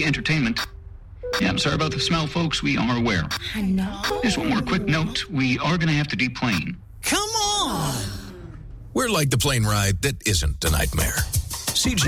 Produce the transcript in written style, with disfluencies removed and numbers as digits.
entertainment. Yeah, I'm sorry about the smell, folks. We are aware. I know. Just one more quick note. We are going to have to deplane. Come on! We're like the plane ride that isn't a nightmare. CG